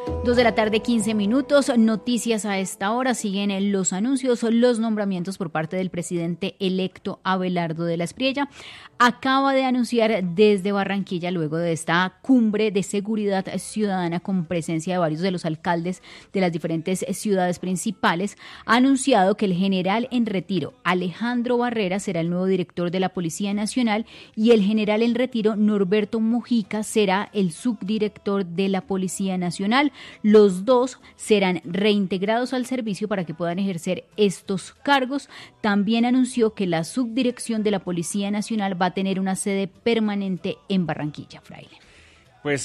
2:15 p.m. Noticias a esta hora. Siguen los anuncios, los nombramientos por parte del presidente electo Abelardo de la Espriella. Acaba de anunciar desde Barranquilla, luego de esta cumbre de seguridad ciudadana con presencia de varios de los alcaldes de las diferentes ciudades principales, ha anunciado que el general en retiro Alejandro Barrera será el nuevo director de la Policía Nacional y el general en retiro Norberto Mojica será el subdirector de la Policía Nacional. Los dos serán reintegrados al servicio para que puedan ejercer estos cargos. También anunció que la subdirección de la Policía Nacional va a tener una sede permanente en Barranquilla, Fraile. Pues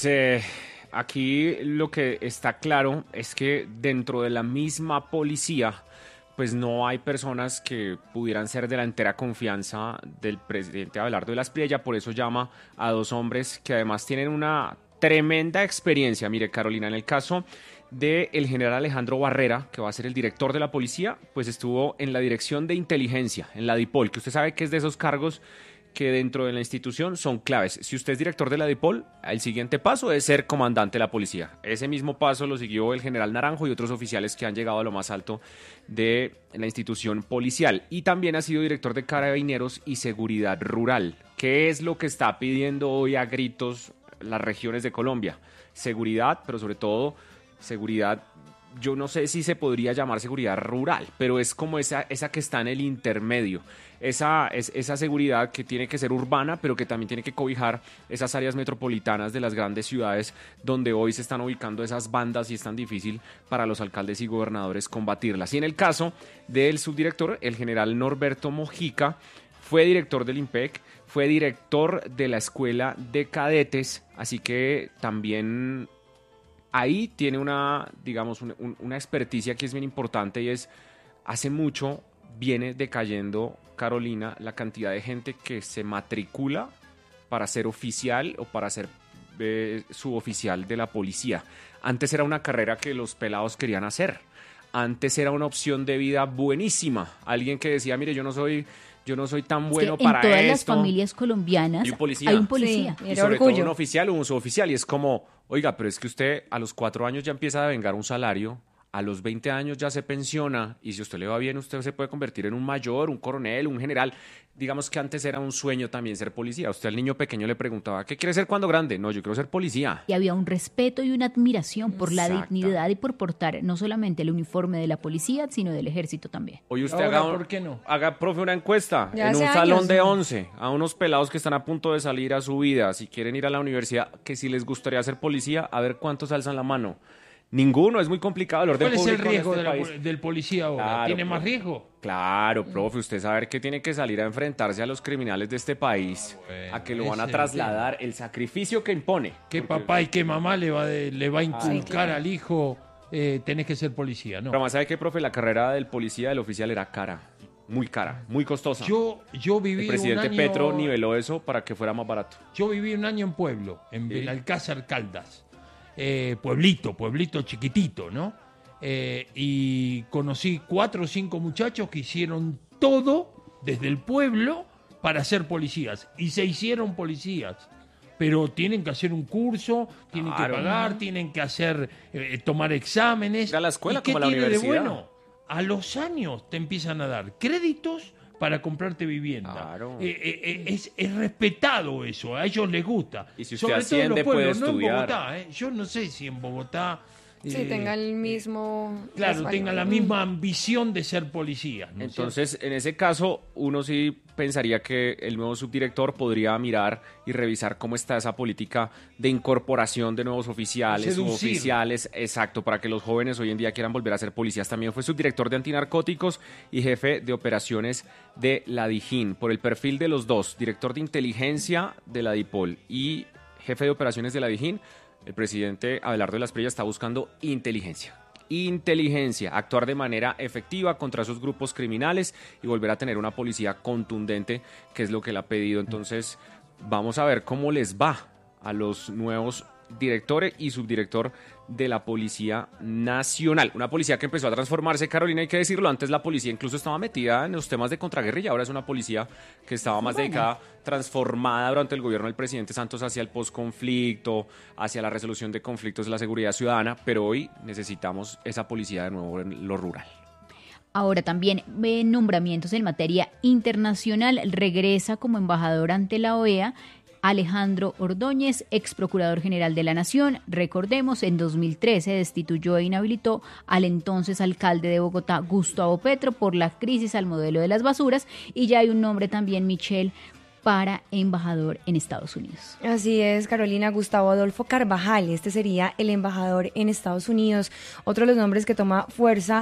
aquí lo que está claro es que dentro de la misma policía pues no hay personas que pudieran ser de la entera confianza del presidente Abelardo de la Espriella, por eso llama a dos hombres que además tienen una tremenda experiencia. Mire, Carolina, en el caso del general Alejandro Barrera, que va a ser el director de la policía, pues estuvo en la dirección de inteligencia, en la DIPOL, que usted sabe que es de esos cargos que dentro de la institución son claves. Si usted es director de la DIPOL, el siguiente paso es ser comandante de la policía. Ese mismo paso lo siguió el general Naranjo y otros oficiales que han llegado a lo más alto de la institución policial. Y también ha sido director de Carabineros y Seguridad Rural. ¿Qué es lo que está pidiendo hoy a gritos las regiones de Colombia? Seguridad, pero sobre todo seguridad, yo no sé si se podría llamar seguridad rural, pero es como esa que está en el intermedio, esa seguridad que tiene que ser urbana, pero que también tiene que cobijar esas áreas metropolitanas de las grandes ciudades donde hoy se están ubicando esas bandas y es tan difícil para los alcaldes y gobernadores combatirlas. Y en el caso del subdirector, el general Norberto Mojica, fue director del IMPEC, fue director de la Escuela de Cadetes, así que también ahí tiene una experticia que es bien importante y es, hace mucho viene decayendo, Carolina, la cantidad de gente que se matricula para ser oficial o para ser suboficial de la policía. Antes era una carrera que los pelados querían hacer. Antes era una opción de vida buenísima. Alguien que decía, mire, yo no soy tan bueno para esto. En todas las familias colombianas hay un policía. Sí, y sobre todo un oficial o un suboficial. Y es como, oiga, pero es que usted a los 4 años ya empieza a devengar un salario, a los 20 años ya se pensiona, y si a usted le va bien, usted se puede convertir en un mayor, un coronel, un general. Digamos que antes era un sueño también ser policía. Usted al niño pequeño le preguntaba, ¿qué quiere ser cuando grande? No, yo quiero ser policía. Y había un respeto y una admiración por la dignidad y por portar no solamente el uniforme de la policía, sino del ejército también. Oye, usted ¿por qué no? haga, profe, una encuesta Ya en un hace salón años, de ¿no? 11 a unos pelados que están a punto de salir a su vida, si quieren ir a la universidad, que si les gustaría ser policía, a ver cuántos alzan la mano. Ninguno, es muy complicado el orden ¿Cuál es público el riesgo en este país. del policía ahora? Claro, ¿Tiene más profe. riesgo? Claro, profe, usted sabe que tiene que salir a enfrentarse a los criminales de este país, bueno, a que lo van a ese es el trasladar, el sacrificio que impone. ¿Qué Porque- papá y qué mamá le va a inculcar claro. al hijo? Tenés que ser policía, ¿no? Pero más sabe que, profe, la carrera del policía, del oficial era cara, muy costosa. Yo viví El presidente un año, Petro niveló eso para que fuera más barato. Yo viví un año en Pueblo, en Belalcázar Caldas. Pueblito chiquitito, ¿no? Y conocí 4 o 5 muchachos que hicieron todo desde el pueblo para ser policías. Y se hicieron policías. Pero tienen que hacer un curso, tienen Claro. que pagar, tienen que hacer tomar exámenes. Ir a la escuela ¿Y qué como a la tiene universidad. de bueno? A los años te empiezan a dar créditos para comprarte vivienda. Claro. Es respetado eso, a ellos les gusta. Y si usted Sobre todo en los asciende, puede pueblos, no en estudiar. Bogotá. Yo no sé si en Bogotá... Sí, tenga el mismo... Claro, respaldo. tenga la misma ambición de ser policía. ¿no es Entonces, en ese caso, uno sí pensaría que el nuevo subdirector podría mirar y revisar cómo está esa política de incorporación de nuevos oficiales, Seducir. suboficiales, exacto, para que los jóvenes hoy en día quieran volver a ser policías. También fue subdirector de antinarcóticos y jefe de operaciones de la DIJÍN. Por el perfil de los dos, director de inteligencia de la DIPOL y jefe de operaciones de la DIJÍN, el presidente Abelardo de la Espriella está buscando inteligencia, actuar de manera efectiva contra esos grupos criminales y volver a tener una policía contundente, que es lo que él ha pedido. Entonces, vamos a ver cómo les va a los nuevos director y subdirector de la Policía Nacional. Una policía que empezó a transformarse, Carolina, hay que decirlo. Antes la policía incluso estaba metida en los temas de contraguerrilla. Ahora es una policía que estaba más dedicada, transformada durante el gobierno del presidente Santos hacia el posconflicto, hacia la resolución de conflictos de la seguridad ciudadana. Pero hoy necesitamos esa policía de nuevo en lo rural. Ahora también nombramientos en materia internacional. Regresa como embajador ante la OEA Alejandro Ordóñez, ex procurador general de la Nación. Recordemos, en 2013 destituyó e inhabilitó al entonces alcalde de Bogotá, Gustavo Petro, por la crisis al modelo de las basuras. Y ya hay un nombre también, Michelle, para embajador en Estados Unidos. Así es, Carolina. Gustavo Adolfo Carvajal, este sería el embajador en Estados Unidos. Otro de los nombres que toma fuerza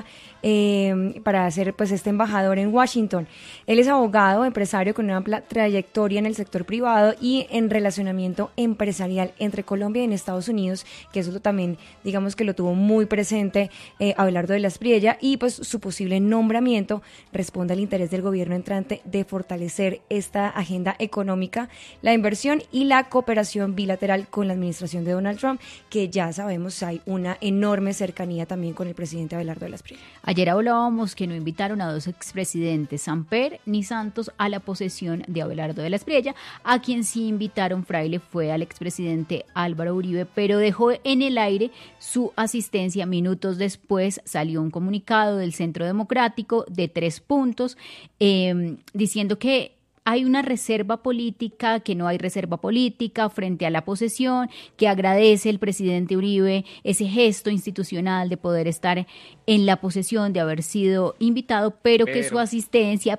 para ser pues este embajador en Washington. Él es abogado, empresario con una amplia trayectoria en el sector privado y en relacionamiento empresarial entre Colombia y en Estados Unidos, que eso también, digamos que lo tuvo muy presente Abelardo de la Espriella, y pues su posible nombramiento responde al interés del gobierno entrante de fortalecer esta agenda económica, la inversión y la cooperación bilateral con la administración de Donald Trump, que ya sabemos hay una enorme cercanía también con el presidente Abelardo de la Espriella. Ayer hablábamos que no invitaron a dos expresidentes, Samper ni Santos, a la posesión de Abelardo de la Espriella. A quien sí invitaron, Fraile, fue al expresidente Álvaro Uribe, pero dejó en el aire su asistencia. Minutos después salió un comunicado del Centro Democrático de 3 puntos diciendo que hay una reserva política, que no hay reserva política frente a la posesión, que agradece el presidente Uribe ese gesto institucional de poder estar en la posesión, de haber sido invitado, pero que su asistencia,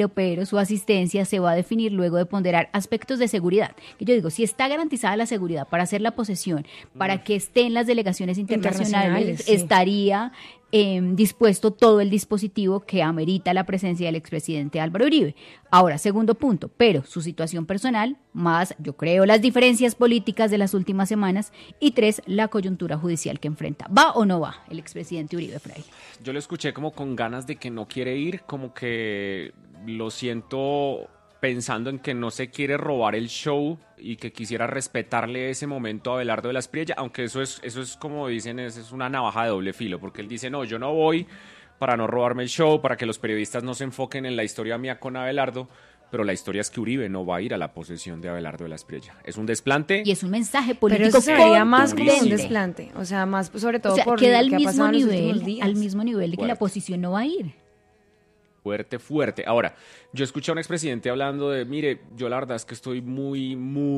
su asistencia se va a definir luego de ponderar aspectos de seguridad. Que yo digo, si está garantizada la seguridad para hacer la posesión, para que esté en las delegaciones internacionales sí, estaría dispuesto todo el dispositivo que amerita la presencia del expresidente Álvaro Uribe. Ahora, segundo punto, pero su situación personal, más, yo creo, las diferencias políticas de las últimas semanas, y 3, la coyuntura judicial que enfrenta. ¿Va o no va el expresidente Uribe, Fraile? Yo lo escuché como con ganas de que no quiere ir, como que lo siento pensando en que no se quiere robar el show y que quisiera respetarle ese momento a Abelardo de la Espriella, aunque eso es como dicen, es una navaja de doble filo, porque él dice, no, yo no voy para no robarme el show, para que los periodistas no se enfoquen en la historia mía con Abelardo, pero la historia es que Uribe no va a ir a la posesión de Abelardo de la Espriella. Es un desplante. Y es un mensaje político. Pero eso sería más como un desplante, o sea, más sobre todo por queda lo que ha pasado en los últimos días. Al mismo nivel de que la posesión no va a ir. Fuerte. Ahora, yo escuché a un expresidente hablando de, mire, yo la verdad es que estoy muy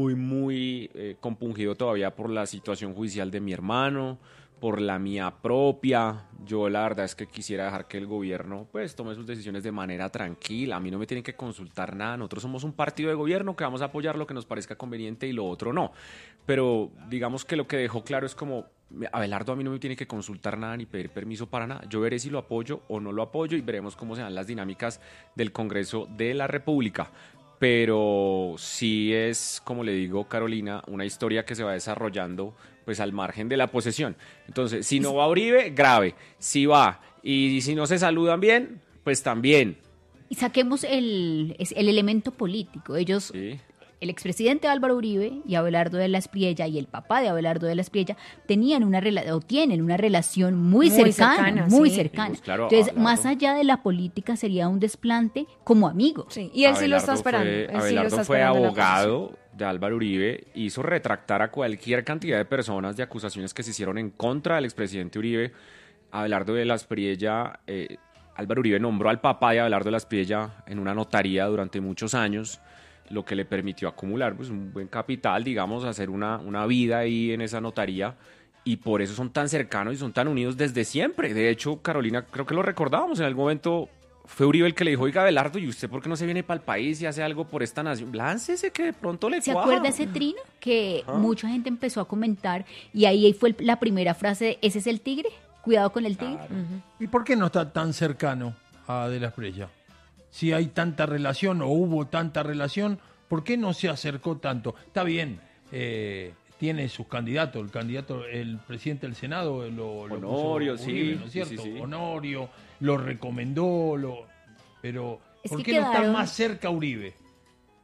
compungido todavía por la situación judicial de mi hermano, por la mía propia. Yo la verdad es que quisiera dejar que el gobierno pues tome sus decisiones de manera tranquila. A mí no me tienen que consultar nada. Nosotros somos un partido de gobierno que vamos a apoyar lo que nos parezca conveniente y lo otro no. Pero digamos que lo que dejó claro es como, Abelardo a mí no me tiene que consultar nada ni pedir permiso para nada. Yo veré si lo apoyo o no lo apoyo y veremos cómo se dan las dinámicas del Congreso de la República. Pero sí es, como le digo, Carolina, una historia que se va desarrollando pues al margen de la posesión. Entonces, si no va Uribe, grave. Si va y si no se saludan bien, pues también. Y saquemos el elemento político. Ellos... Sí. El expresidente Álvaro Uribe y Abelardo de la Espriella y el papá de Abelardo de la Espriella tienen una relación muy cercana. Pues claro, entonces, Abelardo, más allá de la política, sería un desplante como amigo. Sí, y él sí lo está esperando. Abelardo fue abogado de Álvaro Uribe, hizo retractar a cualquier cantidad de personas de acusaciones que se hicieron en contra del expresidente Uribe. Abelardo de la Espriella, Álvaro Uribe nombró al papá de Abelardo de la Espriella en una notaría durante muchos años, lo que le permitió acumular pues un buen capital, digamos, hacer una vida ahí en esa notaría, y por eso son tan cercanos y son tan unidos desde siempre. De hecho, Carolina, creo que lo recordábamos en algún momento, fue Uribe el que le dijo, oiga, Abelardo, ¿y usted por qué no se viene para el país y hace algo por esta nación? Láncese que de pronto le cuaja. ¿Se acuerda ese trino que mucha gente empezó a comentar y ahí fue la primera frase de, ¿ese es el tigre? Cuidado con el tigre. Claro. ¿Y por qué no está tan cercano a De la Espriella? Si hay tanta relación o hubo tanta relación, ¿por qué no se acercó tanto? Está bien, tiene sus candidatos, el presidente del Senado, Honorio, puso Uribe, sí, ¿no es cierto? Sí. Honorio, lo recomendó, pero ¿por qué quedaron... no está más cerca Uribe?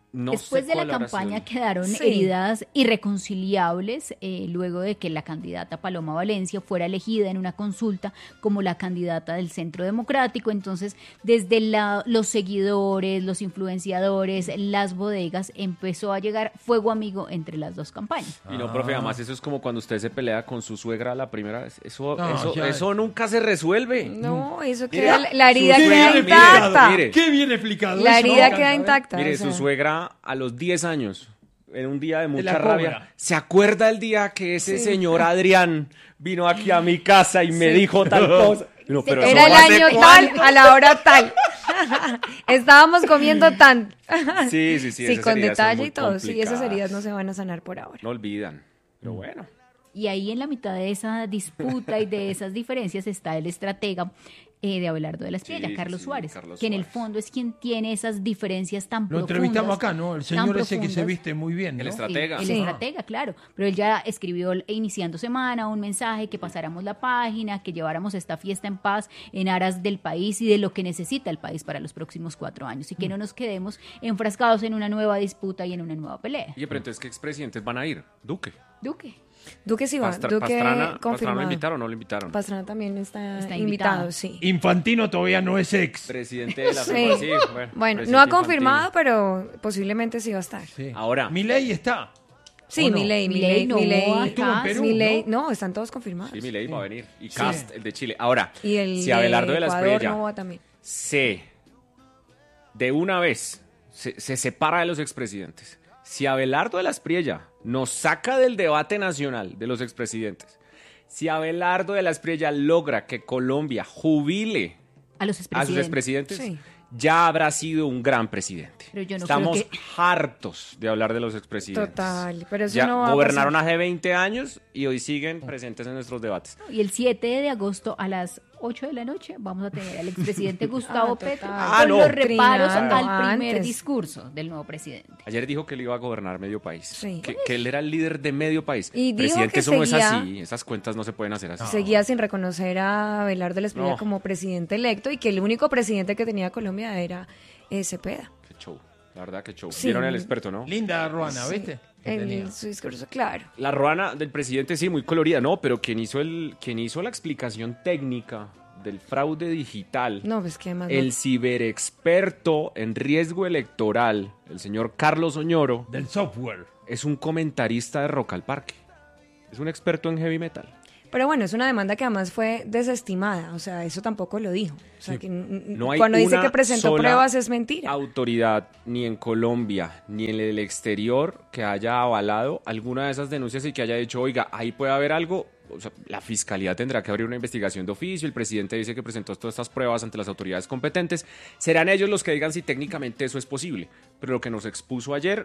No Después sé de la cuál habrá campaña sido. quedaron Sí. heridas irreconciliables luego de que la candidata Paloma Valencia fuera elegida en una consulta como la candidata del Centro Democrático. Entonces, desde los seguidores, los influenciadores, las bodegas, empezó a llegar fuego amigo entre las dos campañas. Y no, profe, además eso es como cuando usted se pelea con su suegra la primera vez. No, Eso nunca se resuelve. No, eso Mire, queda, la herida su queda suegra, intacta. mire. Qué bien explicado. La eso, herida ¿no? queda A ver. intacta. Mire, o sea. su suegra a los 10 años, en un día de mucha la rabia, cobra. ¿se acuerda el día que ese señor Adrián vino aquí a mi casa y me dijo tal cosa? No, pero eso Era el fue hace año ¿cuánto? tal, a la hora tal. Estábamos comiendo tan. Sí, Sí, esas con heridas son detalle muy y todo. Sí, esas complicadas. heridas no se van a sanar por ahora. No olvidan, pero bueno. Y ahí en la mitad de esa disputa y de esas diferencias está el estratega de Abelardo de la Espriella, Sí, Carlos sí, Suárez, Carlos que en el Suárez. fondo es quien tiene esas diferencias tan Lo profundas. entrevistamos acá, ¿no? El señor tan ese que se profundas. viste muy bien, ¿no? El estratega. El Sí. estratega, claro. Pero él ya escribió iniciando semana un mensaje que pasáramos la página, que lleváramos esta fiesta en paz en aras del país y de lo que necesita el país para los próximos 4 años y que no nos quedemos enfrascados en una nueva disputa y en una nueva pelea. Oye, pero entonces, ¿qué expresidentes van a ir? Duque. Duque. Duque sí va. Duque Pastrana ¿lo confirmado. invitaron o no lo invitaron? Pastrana también está Está invitado, invitado. sí. Infantino todavía no es ex. Presidente de la Sí. FIFA, sí. Bueno, presidente no ha Infantino. confirmado, pero posiblemente sí va a estar. Sí. Ahora. Milei está. Sí, ¿O no? Milei, no, Estuvo en acá. Perú, Milei, ¿no? no, están todos confirmados. Sí, Milei va a venir. Y Cast, el de Chile. Ahora, Y el si Abelardo de la Ecuador Espriella no va también. de una vez se separa de los expresidentes, si Abelardo de la Espriella nos saca del debate nacional de los expresidentes, si Abelardo de la Espriella logra que Colombia jubile A los a sus expresidentes. expresidentes, Sí. ya habrá sido un gran presidente. Pero yo no Estamos creo hartos de hablar de los expresidentes. Total, pero eso Ya no va a gobernaron pasar. hace 20 años y hoy siguen presentes en nuestros debates. Y el 7 de agosto a las 8 de la noche vamos a tener al expresidente Gustavo total. Petro Ah, con no. los reparos Trinando al primer antes. discurso del nuevo presidente. Ayer dijo que él iba a gobernar medio país, Sí. que él era el líder de medio país. Y dijo Presidente, que eso no es seguía- así, esas cuentas no se pueden hacer así. Seguía sin reconocer a Abelardo de la Espriella No. como presidente electo y que el único presidente que tenía Colombia era Cepeda. Qué show, la verdad que show. Sí. Vieron el experto, ¿no? Linda Ruana, ¿viste? Que tenía. En su discurso, claro. La ruana del presidente sí, muy colorida, ¿no? Pero quien hizo la explicación técnica del fraude digital, No, pues que además. el ciberexperto en riesgo electoral, el señor Carlos Oñoro, Del software. es un comentarista de Rock al Parque. Es un experto en heavy metal. Pero bueno, es una demanda que además fue desestimada. O sea, eso tampoco lo dijo. O sea, Sí. que No hay cuando dice una que presentó sola pruebas es mentira. autoridad, ni en Colombia, ni en el exterior, que haya avalado alguna de esas denuncias y que haya dicho, oiga, ahí puede haber algo. O sea, la fiscalía tendrá que abrir una investigación de oficio. El presidente dice que presentó todas estas pruebas ante las autoridades competentes. Serán ellos los que digan si técnicamente eso es posible. Pero lo que nos expuso ayer,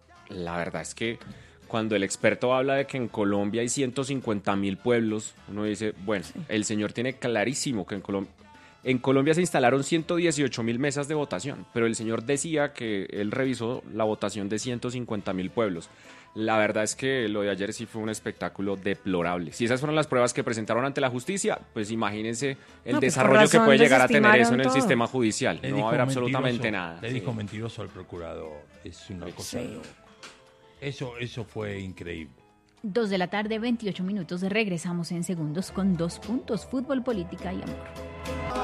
la verdad es que cuando el experto habla de que en Colombia hay 150.000 pueblos, uno dice, bueno, el señor tiene clarísimo que en Colombia se instalaron 118.000 mesas de votación, pero el señor decía que él revisó la votación de 150.000 pueblos. La verdad es que lo de ayer sí fue un espectáculo deplorable. Si esas fueron las pruebas que presentaron ante la justicia, pues imagínense el No, pues, por desarrollo que razón puede llegar a tener eso en desestimaron el todo. sistema judicial. Le No dijo va a haber mentiroso, absolutamente nada. Le Sí. dijo mentiroso al procurador. Es una cosa Sí. loca. Eso fue increíble. 2 de la tarde, 28 minutos. Regresamos en segundos con 2 puntos. Fútbol, política y amor.